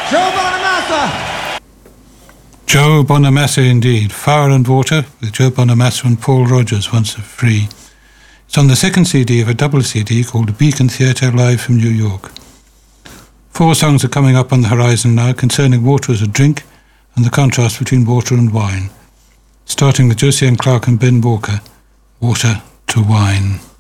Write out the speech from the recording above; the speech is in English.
Joe Bonamassa! Joe Bonamassa indeed. Fire and Water with Joe Bonamassa and Paul Rogers, once free. It's on the second CD of a double CD called Beacon Theatre Live from New York. 4 songs are coming up on the horizon now concerning water as a drink and the contrast between water and wine. Starting with Josie Ann Clark and Ben Walker, Water to Wine.